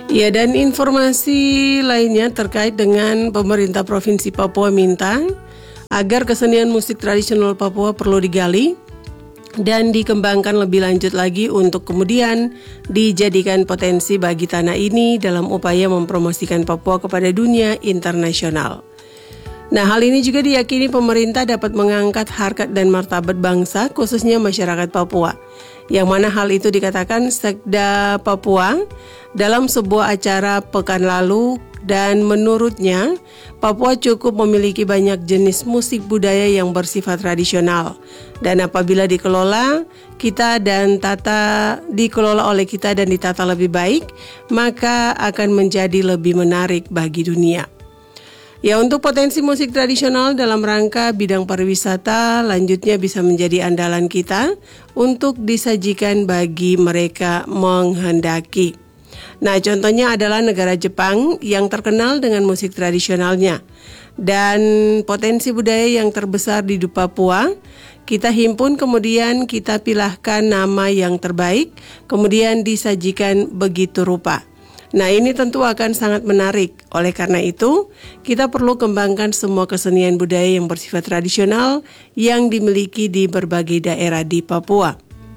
Ya, dan informasi lainnya terkait dengan pemerintah Provinsi Papua minta agar kesenian musik tradisional Papua perlu digali dan dikembangkan lebih lanjut lagi untuk kemudian dijadikan potensi bagi tanah ini dalam upaya mempromosikan Papua kepada dunia internasional. Nah, hal ini juga diyakini pemerintah dapat mengangkat harkat dan martabat bangsa, khususnya masyarakat Papua. Yang mana hal itu dikatakan Sekda Papua dalam sebuah acara pekan lalu, dan menurutnya Papua cukup memiliki banyak jenis musik budaya yang bersifat tradisional. Dan apabila dikelola oleh kita dan ditata lebih baik, maka akan menjadi lebih menarik bagi dunia. Ya, untuk potensi musik tradisional dalam rangka bidang pariwisata lanjutnya bisa menjadi andalan kita untuk disajikan bagi mereka menghendaki. Nah, contohnya adalah negara Jepang yang terkenal dengan musik tradisionalnya. Dan potensi budaya yang terbesar di Papua, kita himpun kemudian kita pilahkan nama yang terbaik, kemudian disajikan begitu rupa. Nah, ini tentu akan sangat menarik. Oleh karena itu, kita perlu kembangkan semua kesenian budaya yang bersifat tradisional yang dimiliki di berbagai daerah di Papua.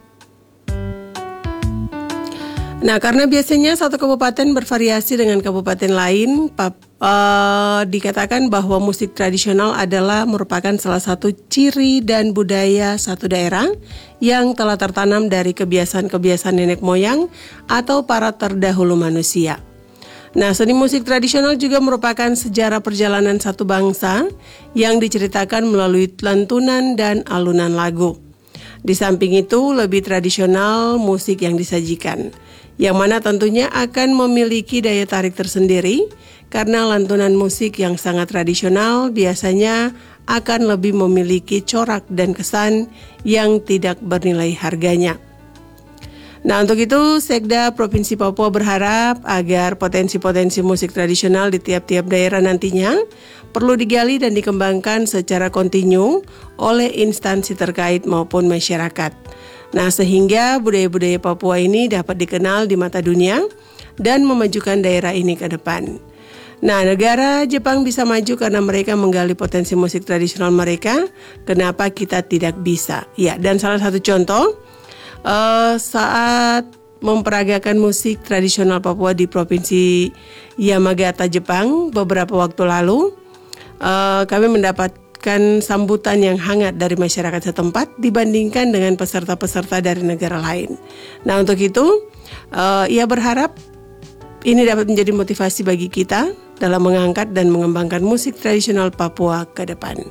Nah, karena biasanya satu kabupaten bervariasi dengan kabupaten lain, dikatakan bahwa musik tradisional adalah merupakan salah satu ciri dan budaya satu daerah yang telah tertanam dari kebiasaan-kebiasaan nenek moyang atau para terdahulu manusia. Nah, seni musik tradisional juga merupakan sejarah perjalanan satu bangsa yang diceritakan melalui lantunan dan alunan lagu. Di samping itu, lebih tradisional musik yang disajikan, yang mana tentunya akan memiliki daya tarik tersendiri karena lantunan musik yang sangat tradisional biasanya akan lebih memiliki corak dan kesan yang tidak bernilai harganya. Nah, untuk itu Sekda Provinsi Papua berharap agar potensi-potensi musik tradisional di tiap-tiap daerah nantinya perlu digali dan dikembangkan secara kontinu oleh instansi terkait maupun masyarakat. Nah, sehingga budaya-budaya Papua ini dapat dikenal di mata dunia dan memajukan daerah ini ke depan. Nah, negara Jepang bisa maju karena mereka menggali potensi musik tradisional mereka. Kenapa kita tidak bisa? Ya, dan salah satu contoh saat memperagakan musik tradisional Papua di Provinsi Yamagata, Jepang beberapa waktu lalu, kami mendapatkan sambutan yang hangat dari masyarakat setempat dibandingkan dengan peserta-peserta dari negara lain. Nah, untuk itu ia berharap ini dapat menjadi motivasi bagi kita dalam mengangkat dan mengembangkan musik tradisional Papua ke depan.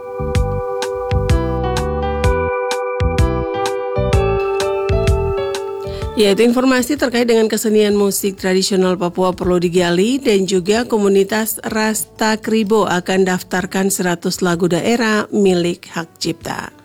Yaitu informasi terkait dengan kesenian musik tradisional Papua perlu digali, dan juga komunitas Rasta Kribo akan daftarkan 100 lagu daerah milik hak cipta.